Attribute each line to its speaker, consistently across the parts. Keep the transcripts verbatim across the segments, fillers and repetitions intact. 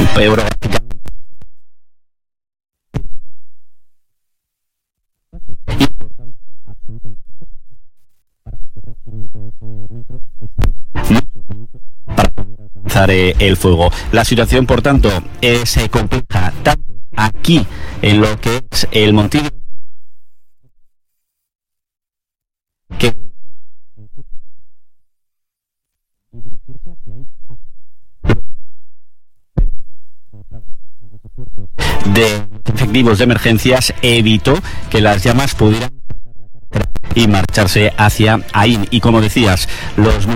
Speaker 1: Euro. Para alcanzar el fuego. La situación, por tanto, es eh, compleja tanto aquí en lo que es el Montillo que de efectivos de emergencias evitó que las llamas pudieran y marcharse hacia Aín. Y como decías, los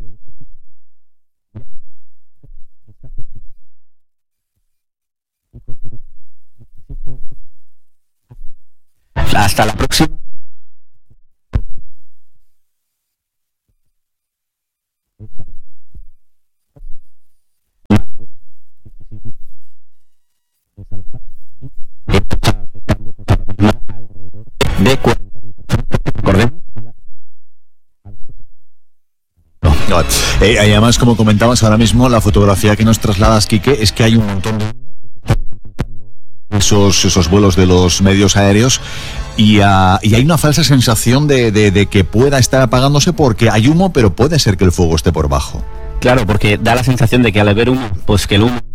Speaker 1: hasta la próxima. De
Speaker 2: no, eh, y además, como comentabas ahora mismo, la fotografía que nos trasladas, Quique, es que hay un montón de esos, esos vuelos de los medios aéreos y, uh, y hay una falsa sensación de, de, de que pueda estar apagándose porque hay humo, pero puede ser que el fuego esté por bajo.
Speaker 1: Claro, porque da la sensación de que al haber humo, pues que el humo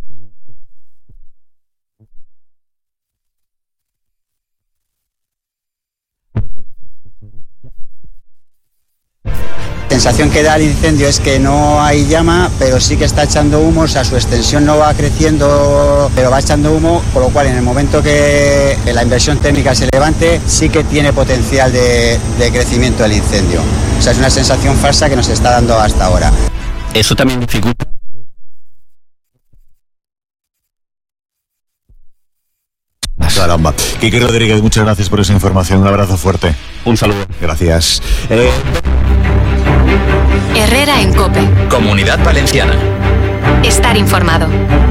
Speaker 3: La sensación que da el incendio es que no hay llama, pero sí que está echando humo, o sea, su extensión no va creciendo, pero va echando humo, por lo cual en el momento que la inversión térmica se levante, sí que tiene potencial de, de crecimiento del incendio. O sea, es una sensación falsa que nos está dando hasta ahora.
Speaker 1: Eso también dificulta.
Speaker 2: Caramba. Quique Rodríguez, muchas gracias por esa información. Un abrazo fuerte.
Speaker 1: Un saludo.
Speaker 2: Gracias. Eh...
Speaker 4: Herrera en COPE.
Speaker 5: Comunidad Valenciana.
Speaker 4: Estar informado.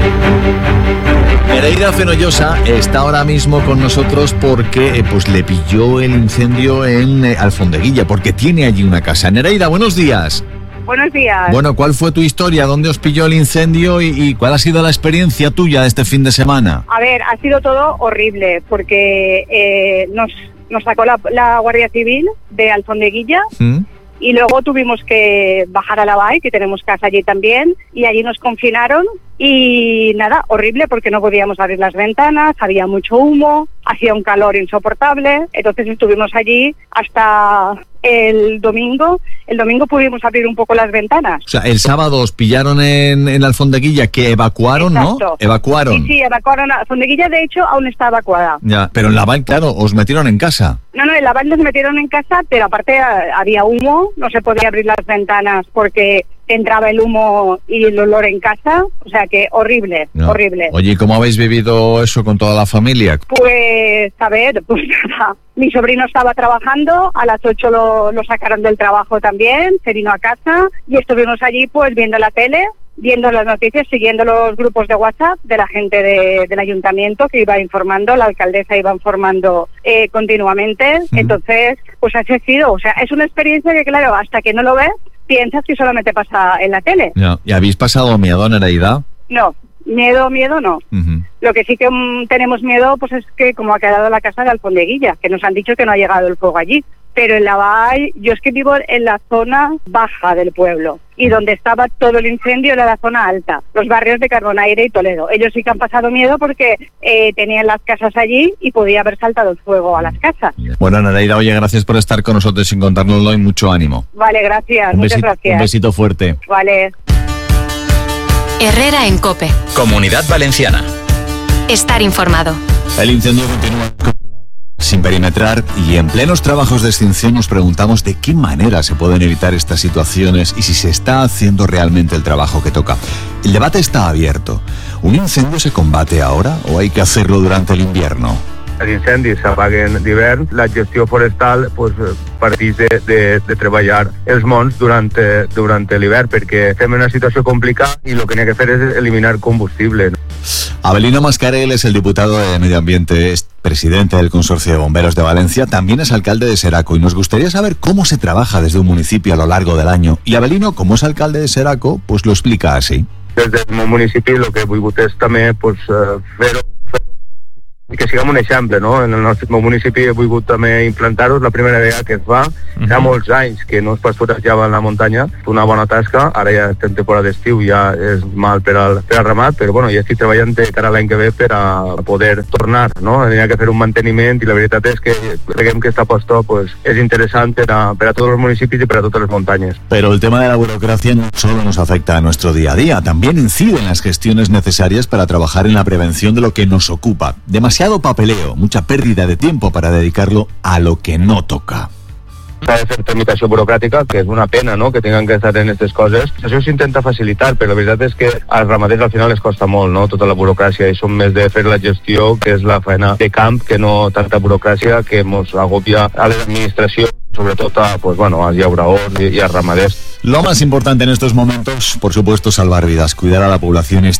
Speaker 2: Nereida Fenollosa está ahora mismo con nosotros porque eh, pues le pilló el incendio en eh, Alfondeguilla, porque tiene allí una casa. Nereida, buenos días.
Speaker 6: Buenos días.
Speaker 2: Bueno, ¿cuál fue tu historia? ¿Dónde os pilló el incendio y, y cuál ha sido la experiencia tuya de este fin de semana?
Speaker 6: A ver, ha sido todo horrible porque eh, nos, nos sacó la, la Guardia Civil de Alfondeguilla. ¿Mm? Y luego tuvimos que bajar a la Vall, que tenemos casa allí también, y allí nos confinaron y nada, horrible porque no podíamos abrir las ventanas, había mucho humo, hacía un calor insoportable, entonces estuvimos allí hasta el domingo. El domingo pudimos abrir un poco las ventanas.
Speaker 2: O sea, el sábado os pillaron en, en Alfondeguilla, que evacuaron,
Speaker 6: Exacto.
Speaker 2: ¿no? Evacuaron.
Speaker 6: Sí, sí, evacuaron. Alfondeguilla, de hecho, aún está evacuada.
Speaker 2: Ya, pero en la Vall, claro, os metieron en casa.
Speaker 6: No, no, en la Vall nos metieron en casa, pero aparte había humo, no se podía abrir las ventanas porque entraba el humo y el olor en casa, o sea que horrible, no. horrible.
Speaker 2: Oye, ¿cómo habéis vivido eso con toda la familia?
Speaker 6: Pues, a ver, pues nada, mi sobrino estaba trabajando, a las ocho lo, lo sacaron del trabajo también, se vino a casa y estuvimos allí pues viendo la tele, viendo las noticias, siguiendo los grupos de WhatsApp de la gente de, del ayuntamiento que iba informando, la alcaldesa iba informando eh, continuamente, mm. entonces, pues así ha sido, o sea, es una experiencia que claro, hasta que no lo ves, piensas que solamente pasa en la tele.
Speaker 2: Ya. ¿Y habéis pasado miedo, Nereida?
Speaker 6: No, miedo, miedo no. Uh-huh. Lo que sí que um, tenemos miedo pues es que como ha quedado la casa de Alfondeguilla, que nos han dicho que no ha llegado el fuego allí. Pero en la Vall, yo es que vivo en la zona baja del pueblo y donde estaba todo el incendio era la zona alta, los barrios de Carbonaire y Toledo. Ellos sí que han pasado miedo porque eh, tenían las casas allí y podía haber saltado el fuego a las casas.
Speaker 2: Bueno, Nereida, oye, gracias por estar con nosotros sin contárnoslo y mucho ánimo.
Speaker 6: Vale, gracias,
Speaker 2: un
Speaker 6: muchas
Speaker 2: besito,
Speaker 6: gracias.
Speaker 2: Un besito fuerte.
Speaker 6: Vale.
Speaker 4: Herrera en COPE.
Speaker 5: Comunidad Valenciana.
Speaker 4: Estar informado.
Speaker 2: El incendio continúa sin perimetrar y en plenos trabajos de extinción nos preguntamos de qué manera se pueden evitar estas situaciones y si se está haciendo realmente el trabajo que toca. El debate está abierto. ¿Un incendio se combate ahora o hay que hacerlo durante el invierno?
Speaker 7: Els incendis s'apaguen d'hivern, la gestió forestal pues, parteix de, de, de treballar els monts durant, durant l'hivern perquè estem en una situació complicada i el que n'hi ha que fer és eliminar combustible.
Speaker 2: Abelino Mascarell es el diputado de Medio Ambiente, es presidente del Consorcio de Bomberos de Valencia, también es alcalde de Seraco y nos gustaría saber cómo se trabaja desde un municipio a lo largo del año. Y Abelino, como es alcalde de Seraco, pues lo explica así.
Speaker 7: des del meu municipi el que he volgut és també pues, fer-ho i que siguem un exemple, no? En el nostre meu municipi he volgut també implantar-ho, la primera vegada que es fa, uh-huh. Fa molts anys que no es pasturejava en la muntanya, una bona tasca, ara ja estem temporada d'estiu, ja és mal per al, per al ramat, però bueno, ja estic treballant de cara a l'any que ve per a poder tornar, no? Hi ha que fer un manteniment i la veritat és que creiem que esta aposta pues, és interessant per a, per a tots els municipis i per a totes les muntanyes.
Speaker 2: Pero el tema de la burocracia no solo nos afecta a nuestro día a día, también incide en las gestiones necesarias para trabajar en la prevención de lo que nos ocupa. Demasiado papeleo, mucha pérdida de tiempo para dedicarlo a lo que no toca.
Speaker 7: S'ha de fer tramitació burocràtica, que és una pena, no?, que tinguin que estar en aquestes coses. Això s'intenta facilitar, però la veritat és que als ramaders al final les costa molt, no?, tota la burocràcia, i són més de fer la gestió, que és la feina de camp, que no tanta burocràcia que ens agobia a les administracions, sobretot a, pues, bueno, als llauradors y, y a ramaders.
Speaker 2: Lo más importante en estos momentos, por supuesto, salvar vidas, cuidar a la población.